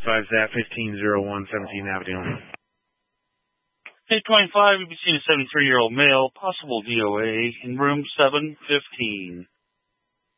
5-Zap 1501 17th Avenue. 825, you'll be seeing a 73-year-old male, possible DOA, in room 715.